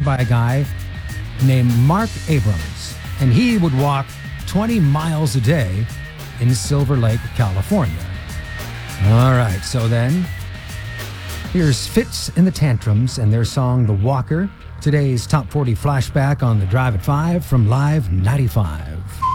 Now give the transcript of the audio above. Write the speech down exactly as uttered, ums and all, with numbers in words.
by a guy named Mark Abrams, and he would walk twenty miles a day in Silver Lake, California. All right, so then, here's Fitz and the Tantrums and their song, The Walker, today's Top forty flashback on the Drive at five from Live ninety-five.